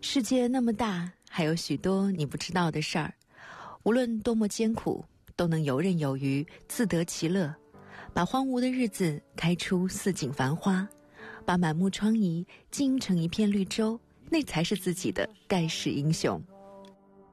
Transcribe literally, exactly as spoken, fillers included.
世界那么大，还有许多你不知道的事儿。无论多么艰苦，都能游刃有余，自得其乐。把荒芜的日子开出似锦繁花，把满目疮痍经营成一片绿洲，那才是自己的盖世英雄。